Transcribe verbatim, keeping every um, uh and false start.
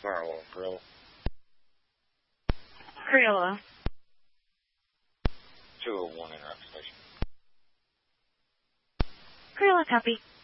Firewall, Crayola. Crayola. two oh one Interact Station. Crayola copy.